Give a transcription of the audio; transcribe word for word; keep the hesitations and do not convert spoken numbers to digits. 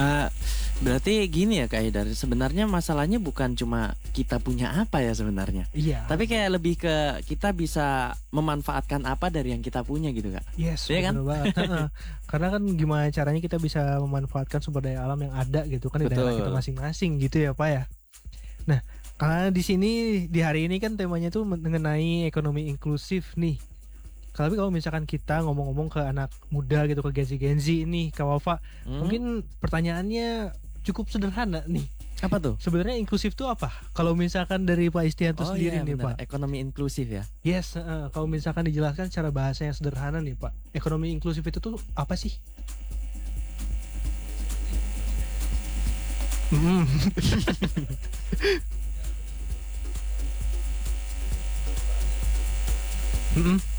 Eh, berarti gini ya Kak Hidar, sebenarnya masalahnya bukan cuma kita punya apa ya sebenarnya. Iya. Tapi kayak lebih ke kita bisa memanfaatkan apa dari yang kita punya gitu Kak. Yes, Iya kan? bener banget. Heeh. Karena kan gimana caranya kita bisa memanfaatkan sumber daya alam yang ada gitu kan di daerah kita Betul. masing-masing gitu ya Pak ya. Nah, karena di sini di hari ini kan temanya tuh mengenai ekonomi inklusif nih. Tapi kalau misalkan kita ngomong-ngomong ke anak muda gitu, ke Gen Z Gen Z ini, Kak Wafa, Hmm? mungkin pertanyaannya cukup sederhana nih. Apa tuh? Sebenarnya inklusif itu apa? Kalau misalkan dari Pak Istianto Oh sendiri iya nih benar, Pak. ekonomi inklusif ya. Yes, eh, kalau misalkan dijelaskan secara bahasa yang sederhana nih Pak. Ekonomi inklusif itu tuh apa sih? Hmm. Mm-mm.